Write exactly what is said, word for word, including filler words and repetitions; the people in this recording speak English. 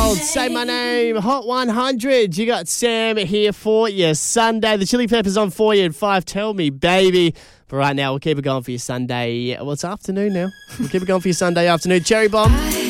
Wild, Say My Name, Hot one hundred. You got Sam here for you Sunday. The Chili Peppers on for you at five. Tell Me Baby. But right now, we'll keep it going for your Sunday. Well, it's afternoon now. We'll keep it going for your Sunday afternoon. Cherry Bomb.